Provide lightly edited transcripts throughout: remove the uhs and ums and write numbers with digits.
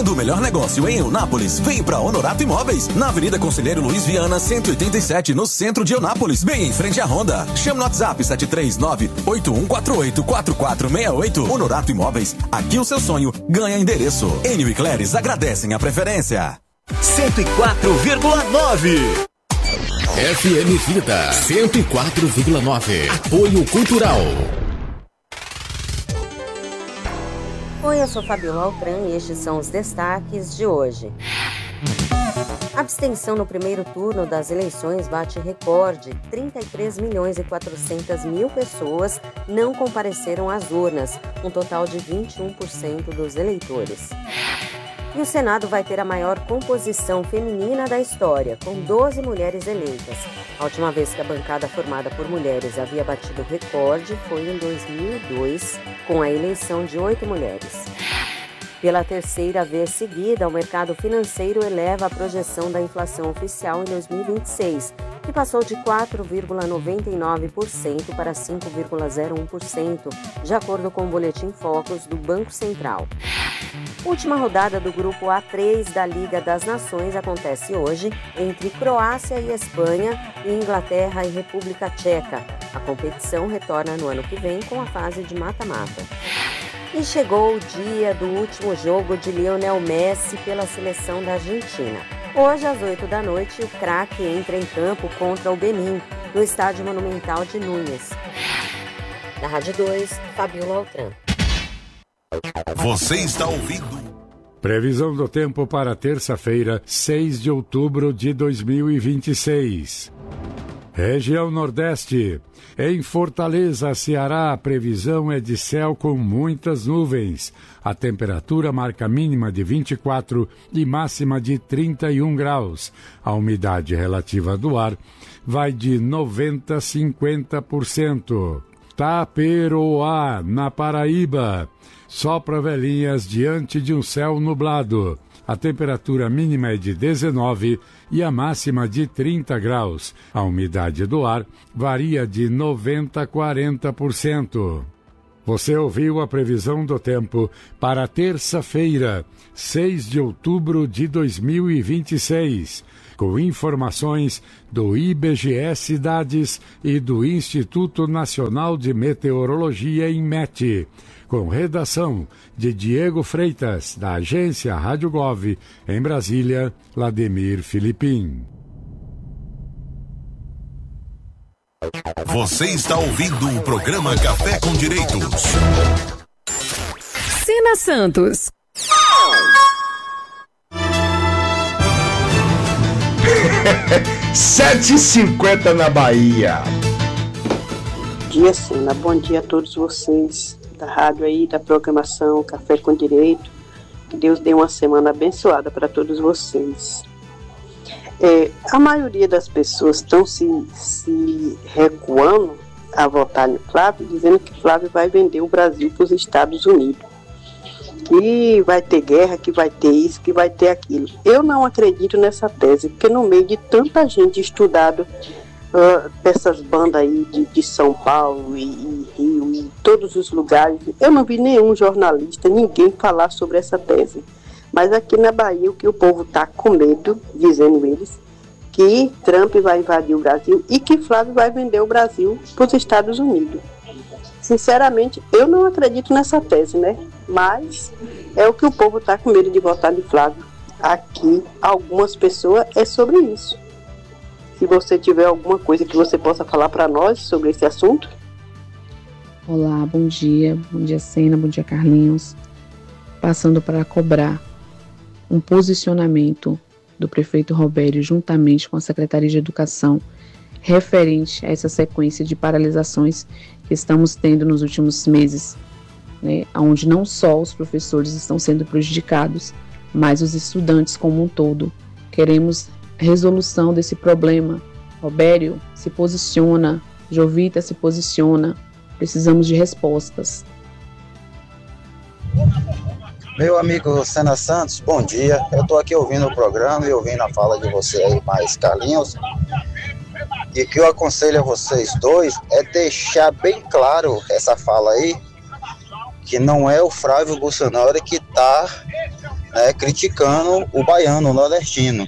Buscando o melhor negócio em Eunápolis? Vem pra Honorato Imóveis, na Avenida Conselheiro Luiz Viana, 187, no centro de Eunápolis, bem em frente à Honda. Chama no WhatsApp 739-8148-4468. Honorato Imóveis, aqui o seu sonho ganha endereço. Enio e Cléris agradecem a preferência. 104,9 FM Vida 104,9. Apoio Cultural. Oi, eu sou Fabiola Altran e estes são os destaques de hoje. A abstenção no primeiro turno das eleições bate recorde. 33.400.000 pessoas não compareceram às urnas, um total de 21% dos eleitores. E o Senado vai ter a maior composição feminina da história, com 12 mulheres eleitas. A última vez que a bancada formada por mulheres havia batido o recorde foi em 2002, com a eleição de 8 mulheres. Pela terceira vez seguida, o mercado financeiro eleva a projeção da inflação oficial em 2026, que passou de 4,99% para 5,01%, de acordo com o Boletim Focus do Banco Central. Última rodada do Grupo A3 da Liga das Nações acontece hoje entre Croácia e Espanha e Inglaterra e República Tcheca. A competição retorna no ano que vem com a fase de mata-mata. E chegou o dia do último jogo de Lionel Messi pela seleção da Argentina. Hoje, às 8 da noite, o craque entra em campo contra o Benin, no Estádio Monumental de Núñez. Na Rádio 2, Fabiola Altran. Você está ouvindo? Previsão do tempo para terça-feira, 6 de outubro de 2026. Região Nordeste. Em Fortaleza, Ceará, a previsão é de céu com muitas nuvens. A temperatura marca mínima de 24 e máxima de 31 graus. A umidade relativa do ar vai de 90% a 50%. Taperoá, na Paraíba. Sopra velhinhas diante de um céu nublado. A temperatura mínima é de 19 e a máxima de 30 graus. A umidade do ar varia de 90% a 40%. Você ouviu a previsão do tempo para terça-feira, 6 de outubro de 2026, com informações do IBGE Cidades e do Instituto Nacional de Meteorologia, INMET, com redação de Diego Freitas, da agência Rádio Gov, em Brasília, Vladimir Filipim. Você está ouvindo o programa Café com Direitos. Sena Santos. R$7,50 na Bahia. Bom dia, Sena. Bom dia a todos vocês da rádio aí, da programação Café com Direito. Que Deus dê uma semana abençoada para todos vocês. A maioria das pessoas estão se recuando a votar no Flávio, dizendo que Flávio vai vender o Brasil para os Estados Unidos. Que vai ter guerra, que vai ter isso, que vai ter aquilo. Eu não acredito nessa tese, porque no meio de tanta gente estudado, dessas bandas aí de São Paulo e Rio e todos os lugares, eu não vi nenhum jornalista, ninguém falar sobre essa tese. Mas aqui na Bahia o que o povo está com medo, dizendo eles, que Trump vai invadir o Brasil e que Flávio vai vender o Brasil para os Estados Unidos. Sinceramente, eu não acredito nessa tese, né? Mas é o que o povo está com medo de votar de Flávio. Aqui, algumas pessoas é sobre isso. Se você tiver alguma coisa que você possa falar para nós sobre esse assunto. Olá, bom dia Sena, bom dia Carlinhos. Passando para cobrar um posicionamento do prefeito Robério juntamente com a Secretaria de Educação referente a essa sequência de paralisações que estamos tendo nos últimos meses, né, onde não só os professores estão sendo prejudicados, mas os estudantes como um todo. Queremos resolução desse problema. Robério, se posiciona, Jovita, se posiciona, precisamos de respostas. Meu amigo Sena Santos, bom dia. Eu estou aqui ouvindo o programa e ouvindo a fala de você aí, mais Carlinhos. E o que eu aconselho a vocês dois é deixar bem claro essa fala aí, que não é o Flávio Bolsonaro que está né, criticando o baiano, o nordestino.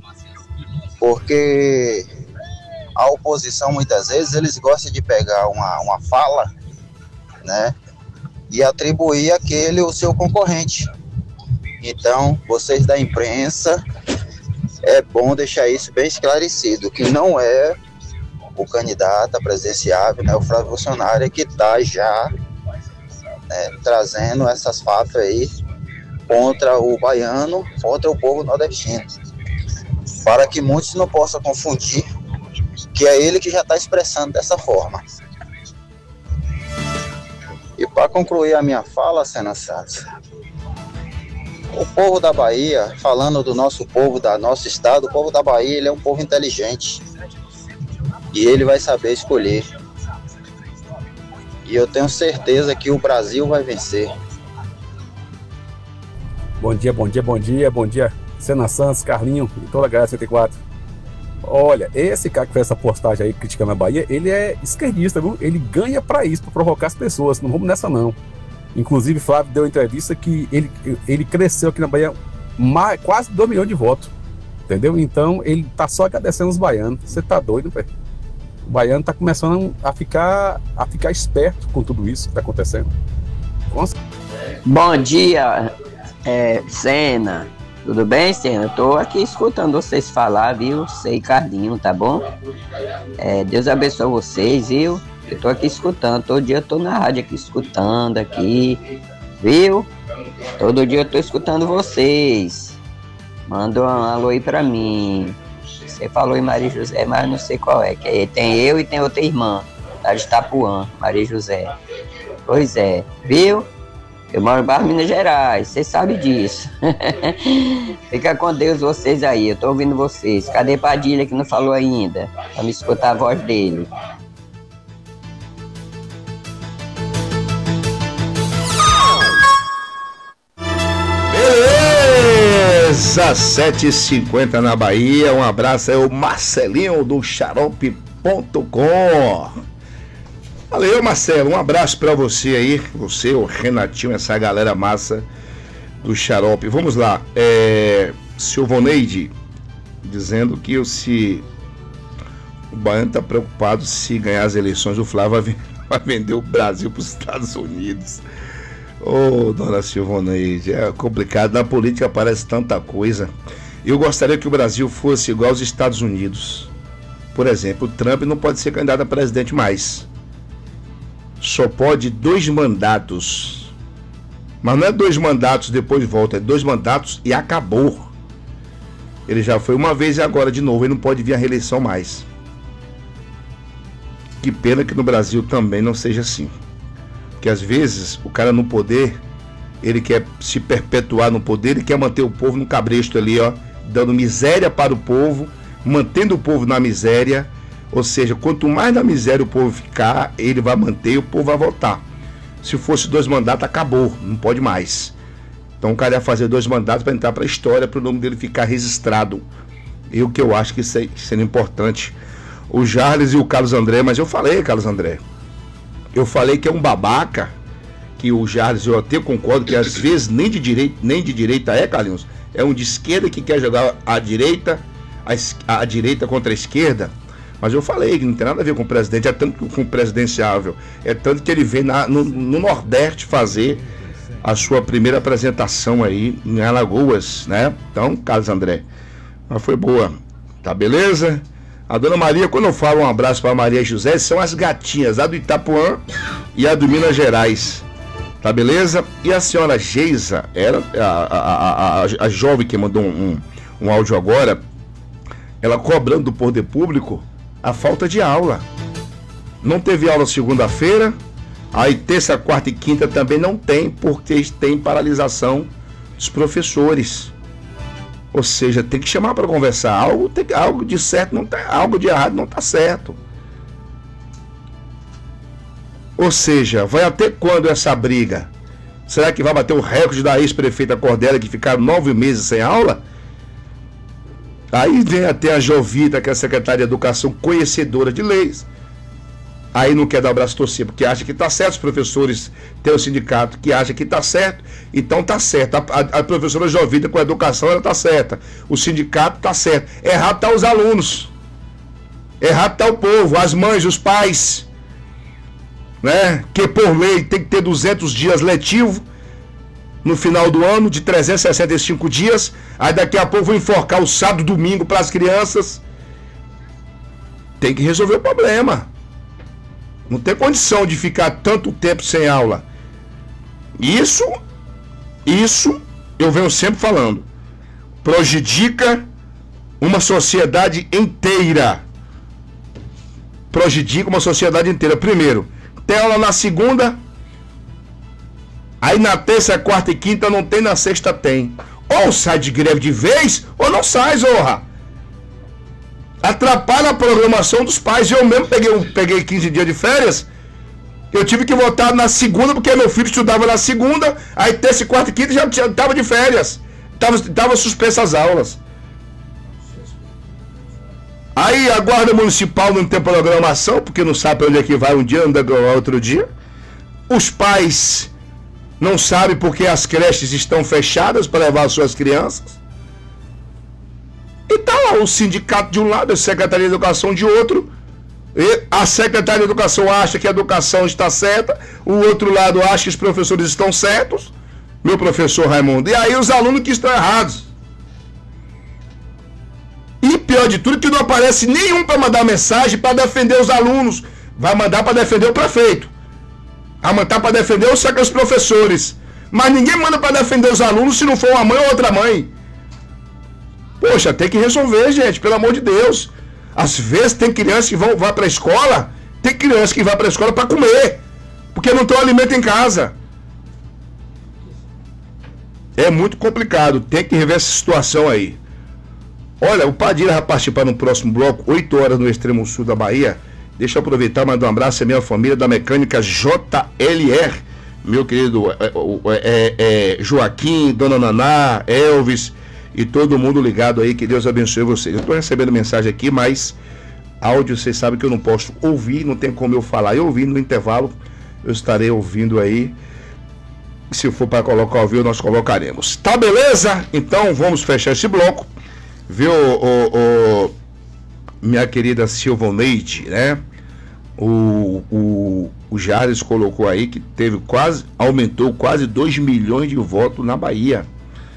Porque a oposição, muitas vezes, eles gostam de pegar uma fala, né, e atribuir aquele o seu concorrente. Então, vocês da imprensa, é bom deixar isso bem esclarecido, que não é o candidato a presidenciável, né, o Flávio Bolsonaro, que está já, né, trazendo essas falas aí contra o baiano, contra o povo nordestino, para que muitos não possam confundir que é ele que já está expressando dessa forma. E para concluir a minha fala, Sena Santos, o povo da Bahia, falando do nosso povo, do nosso estado, o povo da Bahia, ele é um povo inteligente. E ele vai saber escolher. E eu tenho certeza que o Brasil vai vencer. Bom dia, Sena Santos, Carlinho e toda a galera 104. Olha, esse cara que fez essa postagem aí criticando a Bahia, ele é esquerdista, viu? Ele ganha pra isso, pra provocar as pessoas, não vamos nessa não. Inclusive, Flávio deu uma entrevista que ele cresceu aqui na Bahia quase 2 milhões de votos, entendeu? Então, ele tá só agradecendo os baianos. Você tá doido, velho? O baiano tá começando a ficar esperto com tudo isso que tá acontecendo. Nossa. Bom dia, Sena. Tudo bem, Sena? Eu tô aqui escutando vocês falar, viu? Sei, Carlinho, tá bom? Deus abençoe vocês, viu? Eu tô aqui escutando, todo dia eu tô na rádio aqui escutando aqui, viu? Todo dia eu tô escutando vocês. Manda um alô aí pra mim. Você falou em Maria José, mas não sei qual é. Que tem eu e tem outra irmã, lá de Itapuã, Maria José. Pois é, viu? Eu moro em Barra, Minas Gerais, você sabe disso. Fica com Deus vocês aí, eu tô ouvindo vocês. Cadê Padilha que não falou ainda? Pra me escutar a voz dele. Beleza, 7h50 na Bahia. Um abraço aí, o Marcelinho do xarope.com. Valeu, Marcelo, um abraço pra você aí, você, o Renatinho, essa galera massa do Xarope. Vamos lá, Silvoneide dizendo que o baiano tá preocupado se ganhar as eleições, o Flávio vai vender o Brasil pros Estados Unidos. Ô, dona Silvoneide, é complicado, na política aparece tanta coisa. Eu gostaria que o Brasil fosse igual aos Estados Unidos. Por exemplo, o Trump não pode ser candidato a presidente mais. Só pode 2 mandatos. Mas não é 2 mandatos depois volta, é 2 mandatos e acabou. Ele já foi uma vez e agora de novo, ele não pode vir a reeleição mais. Que pena que no Brasil também não seja assim. Porque às vezes o cara no poder, ele quer se perpetuar no poder, ele quer manter o povo no cabresto ali, ó, dando miséria para o povo, mantendo o povo na miséria. Ou seja, quanto mais na miséria o povo ficar, ele vai manter e o povo vai votar. Se fosse 2 mandatos, acabou, não pode mais. Então o cara ia fazer 2 mandatos para entrar para a história, para o nome dele ficar registrado. E o que eu acho que seria importante. O Charles e o Carlos André, mas eu falei, Carlos André, eu falei que é um babaca, que o Charles, eu até concordo que às vezes nem de direita Carlinhos, é um de esquerda que quer jogar a direita contra a esquerda. Mas eu falei que não tem nada a ver com o presidente, é tanto com o presidenciável, é tanto que ele veio no Nordeste fazer a sua primeira apresentação aí em Alagoas, né? Então, Carlos André, mas foi boa, tá beleza? A dona Maria, quando eu falo um abraço para Maria José, são as gatinhas, a do Itapuã e a do Minas Gerais, tá beleza? E a senhora Geisa, a jovem que mandou um áudio agora, ela cobrando do poder público a falta de aula. Não teve aula segunda-feira, aí terça, quarta e quinta também não tem, porque tem paralisação dos professores. Ou seja, tem que chamar para conversar. Algo de certo não tá, algo de errado não está certo. Ou seja, vai até quando essa briga? Será que vai bater o recorde da ex-prefeita Cordélia, que ficaram 9 meses sem aula? Aí vem até a Jovita, que é a secretária de Educação, conhecedora de leis. aí não quer dar o braço a torcer, porque acha que está certo, os professores têm um sindicato que acha que está certo, então está certo. A professora Jovita com a educação, ela está certa. O sindicato está certo. Errado está os alunos. Errado está o povo, as mães, os pais, né? Que por lei tem que ter 200 dias letivo no final do ano, de 365 dias. Aí daqui a pouco vou enforcar o sábado e domingo para as crianças. Tem que resolver o problema. Não tem condição de ficar tanto tempo sem aula. Isso eu venho sempre falando, prejudica uma sociedade inteira. Prejudica uma sociedade inteira. Primeiro, tem aula na segunda, aí na terça, quarta e quinta não tem, na sexta tem. Ou sai de greve de vez, ou não sai, zorra. Atrapalha a programação dos pais. Eu mesmo peguei 15 dias de férias. Eu tive que voltar na segunda, porque meu filho estudava na segunda, aí terça, quarta e quinta já estava de férias. Tava suspensa as aulas. Aí a guarda municipal não tem programação, porque não sabe para onde é que vai um dia, onde é que vai outro dia. Os pais não sabem porque as creches estão fechadas para levar as suas crianças. E tá lá o sindicato de um lado, a Secretaria de Educação de outro. E a Secretaria de Educação acha que a educação está certa, o outro lado acha que os professores estão certos, meu professor Raimundo. E aí os alunos que estão errados. E pior de tudo, que não aparece nenhum para mandar mensagem para defender os alunos. Vai mandar para defender o prefeito. Vai mandar para defender os professores. Mas ninguém manda para defender os alunos se não for uma mãe ou outra mãe. Poxa, tem que resolver, gente, pelo amor de Deus. Às vezes tem crianças que vai para a escola, tem criança que vai para a escola para comer, porque não tem alimento em casa. É muito complicado, tem que rever essa situação aí. Olha, o Padilha vai participar no próximo bloco, 8 horas no extremo sul da Bahia. Deixa eu aproveitar e mandar um abraço à minha família da mecânica JLR, meu querido Joaquim, Dona Naná, Elvis e todo mundo ligado aí, que Deus abençoe vocês. Eu estou recebendo mensagem aqui, mas áudio, vocês sabem que eu não posso ouvir, não tem como eu falar. Eu ouvindo no intervalo, eu estarei ouvindo aí. Se for para colocar ao vivo, nós colocaremos. Tá, beleza? Então vamos fechar esse bloco. Viu, minha querida Silvoneide, né? O Jales colocou aí que aumentou quase 2 milhões de votos na Bahia.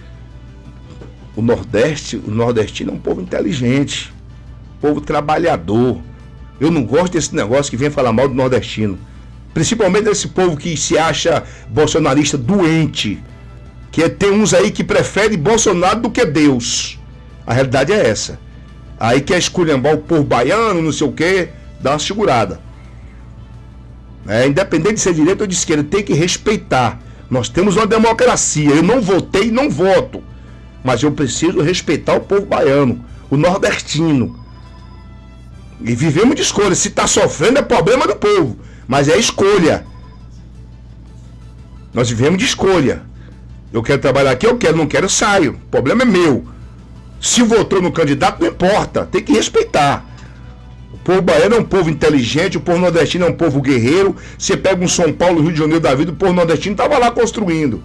O nordestino é um povo inteligente, povo trabalhador. Eu não gosto desse negócio que vem falar mal do nordestino. Principalmente desse povo que se acha bolsonarista doente. Que tem uns aí que preferem Bolsonaro do que Deus. A realidade é essa. Aí quer esculhambar o povo baiano, não sei o quê, dá uma segurada. Independente de ser direita ou de esquerda, tem que respeitar. Nós temos uma democracia. Eu não votei e não voto. Mas eu preciso respeitar o povo baiano, o nordestino. E vivemos de escolha. Se está sofrendo é problema do povo, mas é escolha. Nós vivemos de escolha. Eu quero trabalhar aqui, eu quero, não quero, eu saio. O problema é meu. Se votou no candidato, não importa, tem que respeitar. O povo baiano é um povo inteligente, o povo nordestino é um povo guerreiro. Você pega um São Paulo, Rio de Janeiro da vida, o povo nordestino estava lá construindo.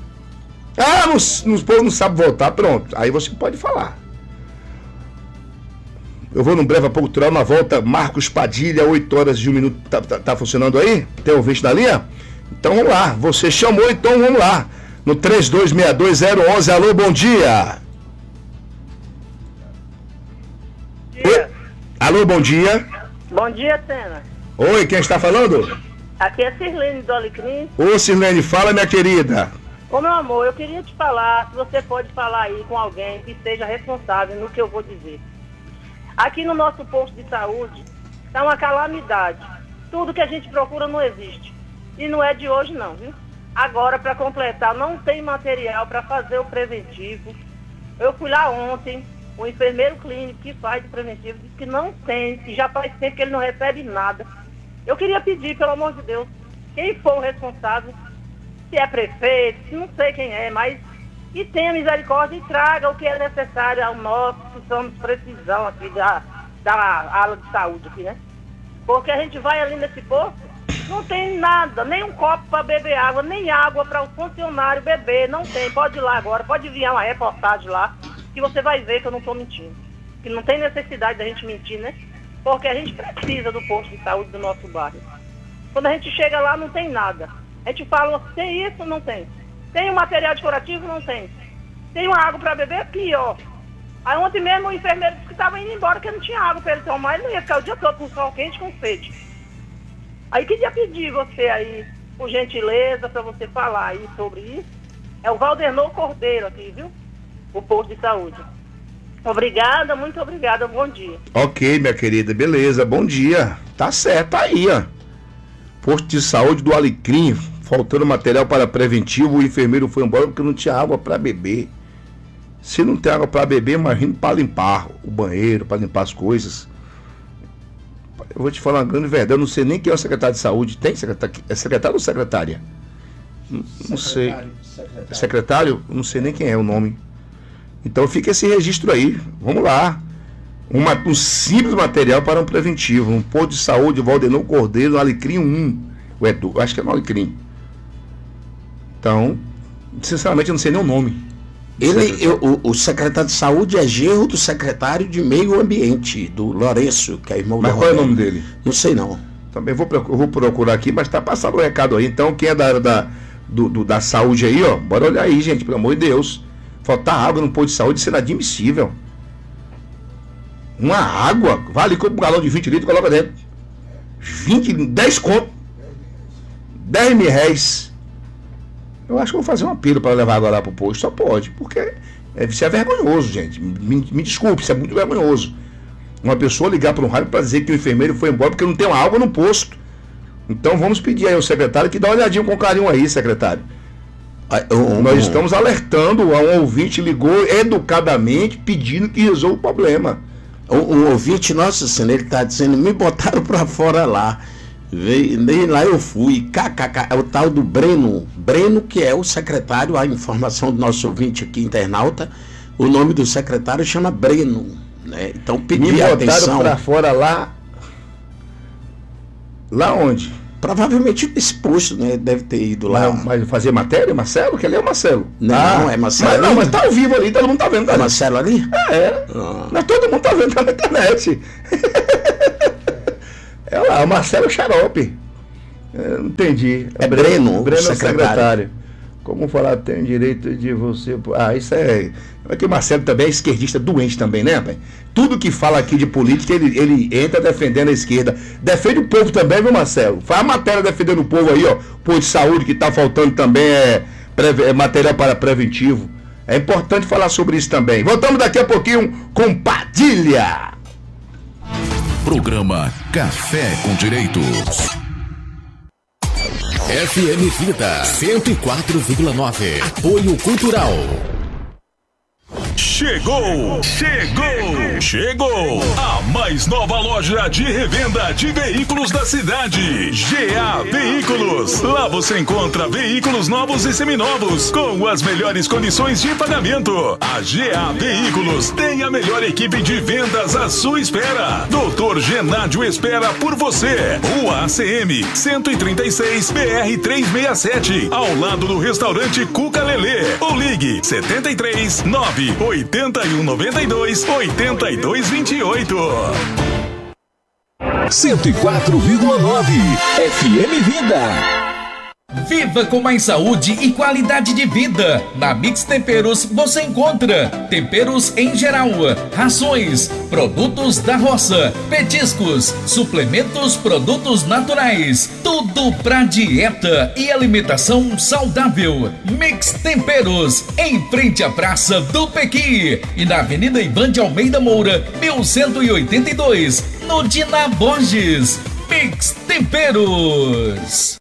O povo não sabe votar, pronto. Aí você pode falar. Eu vou num breve apoio na volta. Marcos Padilha, 8 horas e 1 minuto. Tá funcionando aí? Tem ouvinte da linha? Então vamos lá. Você chamou, então vamos lá. No 3262-011. Alô, bom dia. Alô, bom dia. Bom dia, Sena. Oi, quem está falando? Aqui é Sirlene do Alecrim. Ô, Sirlene, fala, minha querida. Ô, meu amor, eu queria te falar, se você pode falar aí com alguém que seja responsável no que eu vou dizer. Aqui no nosso posto de saúde, está uma calamidade. Tudo que a gente procura não existe. E não é de hoje não, viu? Agora, para completar, não tem material para fazer o preventivo. Eu fui lá ontem, o enfermeiro clínico que faz o preventivo disse que não tem, que já faz tempo que ele não recebe nada. Eu queria pedir, pelo amor de Deus, quem for o responsável, se é prefeito, não sei quem é, mas que tenha misericórdia e traga o que é necessário ao nosso, que estamos precisando aqui da ala de saúde aqui, né? Porque a gente vai ali nesse posto, não tem nada, nem um copo para beber água, nem água para o funcionário beber, não tem. Pode ir lá agora, pode enviar uma reportagem lá, que você vai ver que eu não estou mentindo. Que não tem necessidade da gente mentir, né? Porque a gente precisa do posto de saúde do nosso bairro. Quando a gente chega lá, não tem nada. A gente fala, tem isso? Não tem. Tem um material decorativo? Não tem. Tem uma água para beber? Pior. Aí ontem mesmo o enfermeiro disse que estava indo embora, que não tinha água para ele tomar. Ele não ia ficar o dia todo com sol quente, com sede. Aí queria pedir você aí, por gentileza, para você falar aí sobre isso. É o Valdenor Cordeiro aqui, viu? O posto de saúde. Obrigada, muito obrigada, bom dia. Ok, minha querida, beleza, bom dia. Tá certo, tá aí, ó. Posto de saúde do Alecrim, faltando material para preventivo, o enfermeiro foi embora porque não tinha água para beber. Se não tem água para beber, imagina para limpar o banheiro, para limpar as coisas. Eu vou te falar uma grande verdade, eu não sei nem quem é o secretário de saúde. Tem secretário? É secretário ou secretária? Não sei. Secretário? Não sei nem quem é o nome. Então fica esse registro aí. Vamos lá. Um simples material para um preventivo. Um posto de saúde, Valdenor Cordeiro, no Alecrim 1. Eu acho que é no Alecrim. Então, sinceramente, eu não sei nem o nome. O secretário de saúde é genro do secretário de meio ambiente, do Lourenço, que é irmão do Mas qual é o nome dele? Não sei não. Também vou procurar aqui, mas tá passando o recado aí. Então, quem é da área da saúde aí, ó, bora olhar aí, gente, pelo amor de Deus. Faltar água no posto de saúde, isso é inadmissível. Uma água, vale como um galão de 20 litros, coloca dentro. 10 conto. 10 mil reais. Eu acho que eu vou fazer um apelo para levar água lá pro posto, só pode, porque isso é vergonhoso, gente. Me desculpe, isso é muito vergonhoso. Uma pessoa ligar para um rádio para dizer que o enfermeiro foi embora porque não tem água no posto. Então vamos pedir aí ao secretário que dá uma olhadinha com carinho aí, secretário. Nós estamos alertando, um ouvinte ligou educadamente pedindo que resolva o problema. Um ouvinte, nossa senhora, ele está dizendo, me botaram para fora lá. Nem lá eu fui. KKK, é o tal do Breno, que é o secretário, a informação do nosso ouvinte aqui, internauta, o nome do secretário chama Breno, né? Então pedi atenção. Me botaram para fora lá. Lá onde? Provavelmente esse posto, né? Deve ter ido lá. Mas fazer matéria, Marcelo? Que ali é o Marcelo. Não, é Marcelo. Mas tá ao vivo ali, todo mundo tá vendo. É Marcelo ali? Mas todo mundo tá vendo, tá na internet. É lá, o Marcelo Xarope. Não entendi. É Breno, o secretário. Como falar, tem direito de você... isso é... É que o Marcelo também é esquerdista doente também, né, rapaz? Tudo que fala aqui de política, ele entra defendendo a esquerda. Defende o povo também, viu, Marcelo? Faz a matéria defendendo o povo aí, ó. Posto de saúde que tá faltando também é material para preventivo. É importante falar sobre isso também. Voltamos daqui a pouquinho com Padilha. Programa Café com Direitos. FM Vida 104,9. Apoio Cultural. Chegou! A mais nova loja de revenda de veículos da cidade, GA Veículos. Lá você encontra veículos novos e seminovos com as melhores condições de pagamento. A GA Veículos tem a melhor equipe de vendas à sua espera. Doutor Genádio espera por você. Rua ACM 136 BR 367, ao lado do restaurante Cuca Lelê. Ou ligue 73 9 81 92 82 28. 104,9 FM Vida. Viva com mais saúde e qualidade de vida. Na Mix Temperos você encontra temperos em geral, rações, produtos da roça, petiscos, suplementos, produtos naturais, tudo pra dieta e alimentação saudável. Mix Temperos, em frente à Praça do Pequi e na Avenida Ivan de Almeida Moura, 1182, no Dina Borges. Mix Temperos.